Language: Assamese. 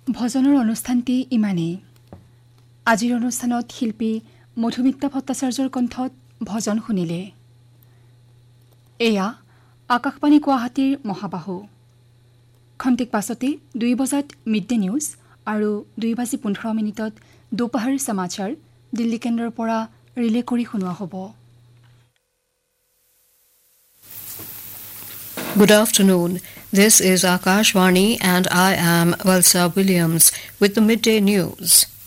ভজনৰ অনুষ্ঠানটি ইমানেই। আজিৰ অনুষ্ঠানত শিল্পী মধুমিতা ভট্টাচাৰ্যৰ কণ্ঠত ভজন শুনিলে। এয়া আকাশবাণী গুৱাহাটীৰ মহাবাহু। খন্তেক পাছতে 2 বজাত মিড ডে নিউজ আৰু 2:15 দুপহৰ সমাচাৰ দিল্লী কেন্দ্ৰৰ পৰা ৰিলে কৰি শুনোৱা হ'ব। Good afternoon. This is Akashvani and I am Valsa Williams with the midday news.